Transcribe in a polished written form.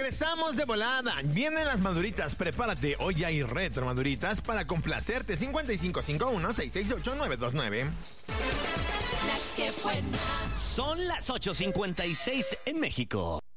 Regresamos de volada. Vienen las maduritas. Prepárate. Hoy hay retro maduritas para complacerte. 5551-668-929. La que buena. Son las 8:56 en México.